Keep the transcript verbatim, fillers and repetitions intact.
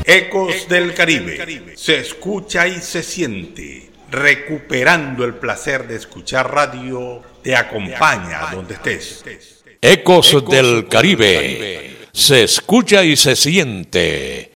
Ecos del Caribe. Se escucha y se siente. Recuperando el placer de escuchar radio, te acompaña donde estés. Ecos del Caribe. Se escucha y se siente.